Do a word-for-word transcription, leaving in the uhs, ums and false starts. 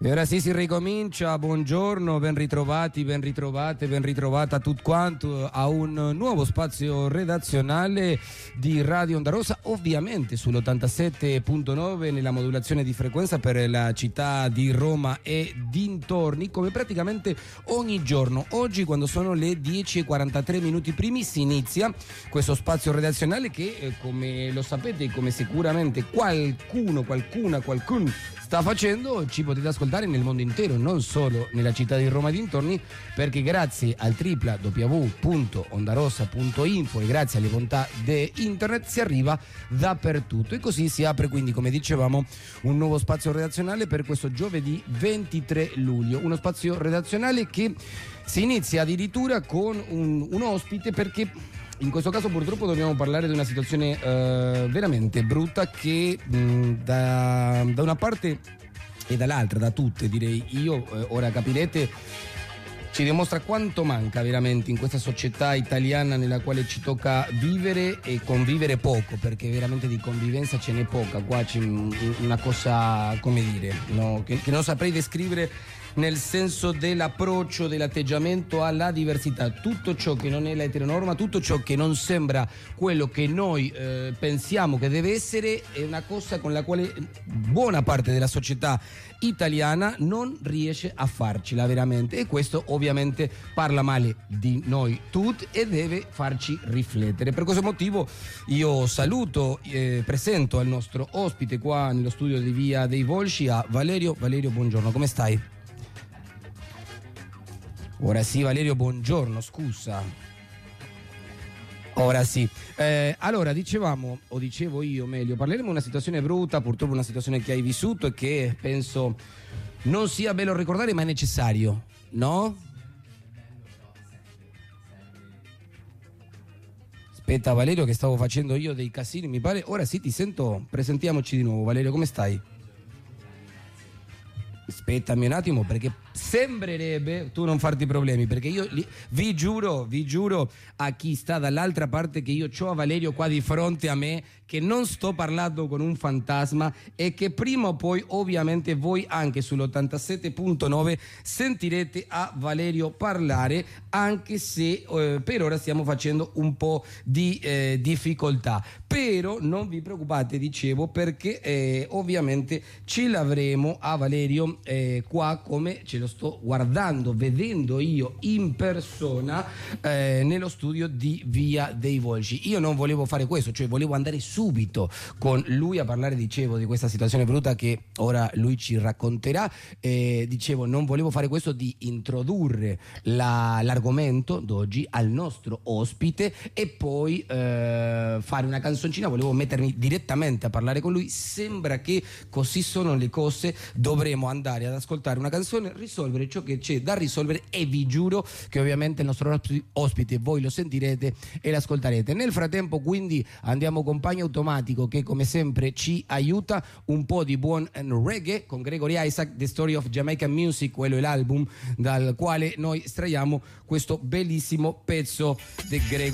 E ora sì, si ricomincia. Buongiorno, ben ritrovati, ben ritrovate, ben ritrovata tutto quanto a un nuovo spazio redazionale di Radio Onda Rossa, ovviamente sull'ottantasette punto nove nella modulazione di frequenza per la città di Roma e dintorni, come praticamente ogni giorno. Oggi, quando sono le dieci e quarantatré minuti primi, si inizia questo spazio redazionale che, eh, come lo sapete, come sicuramente qualcuno, qualcuna, qualcun sta facendo, ci potete ascoltare nel mondo intero, non solo nella città di Roma e dintorni, perché grazie al w w w punto ondarossa punto info e grazie alle bontà di internet si arriva dappertutto. E così si apre quindi, come dicevamo, un nuovo spazio redazionale per questo giovedì ventitré luglio, uno spazio redazionale che si inizia addirittura con un, un ospite, perché in questo caso purtroppo dobbiamo parlare di una situazione eh, veramente brutta che mh, da, da una parte e dall'altra, da tutte direi io, eh, ora capirete, ci dimostra quanto manca veramente in questa società italiana nella quale ci tocca vivere e convivere poco, perché veramente di convivenza ce n'è poca. Qua c'è una cosa, come dire, no? che, che non saprei descrivere, nel senso dell'approccio, dell'atteggiamento alla diversità. Tutto ciò che non è l'eteronorma, tutto ciò che non sembra quello che noi eh, pensiamo che deve essere, è una cosa con la quale buona parte della società italiana non riesce a farcela veramente, e questo ovviamente parla male di noi tutti e deve farci riflettere. Per questo motivo io saluto, eh, presento al nostro ospite qua nello studio di Via dei Volsci, a Valerio. Valerio, buongiorno, come stai? Ora sì, Valerio, buongiorno, scusa. Ora sì. Eh, allora, dicevamo, o dicevo io meglio, parleremo di una situazione brutta, purtroppo una situazione che hai vissuto e che penso non sia bello ricordare, ma è necessario, no? Aspetta, Valerio, che stavo facendo io dei casini, mi pare. Ora sì, ti sento. Presentiamoci di nuovo. Valerio, come stai? Aspettami un attimo, perché sembrerebbe, tu non farti problemi, perché io li, vi giuro, vi giuro a chi sta dall'altra parte che io c'ho a Valerio qua di fronte a me, che non sto parlando con un fantasma e che prima o poi ovviamente voi anche sull'ottantasette punto nove sentirete a Valerio parlare, anche se eh, per ora stiamo facendo un po' di eh, difficoltà. Però non vi preoccupate, dicevo, perché eh, ovviamente ce l'avremo a Valerio eh, qua, come ce lo sto guardando, vedendo io in persona eh, nello studio di Via dei Volsci. Io non volevo fare questo, cioè volevo andare subito con lui a parlare, dicevo, di questa situazione brutta che ora lui ci racconterà. Eh, dicevo, non volevo fare questo, di introdurre la, l'argomento d'oggi al nostro ospite e poi eh, fare una canzoncina. Volevo mettermi direttamente a parlare con lui. Sembra che così sono le cose, dovremo andare ad ascoltare una canzone, risolvere ciò che c'è da risolvere, e vi giuro che ovviamente il nostro ospite voi lo sentirete e l'ascolterete. Nel frattempo quindi andiamo con Pagno Automatico, che come sempre ci aiuta, un po' di buon reggae con Gregory Isaac, The Story of Jamaican Music, quello è l'album dal quale noi estraiamo questo bellissimo pezzo di Gregory.